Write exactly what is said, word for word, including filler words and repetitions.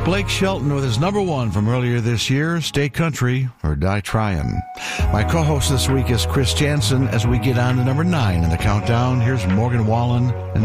Blake Shelton with his number one from earlier this year, Stay Country or Die Tryin'. My co-host this week is Chris Jansen as we get on to number nine in the countdown. Here's Morgan Wallen and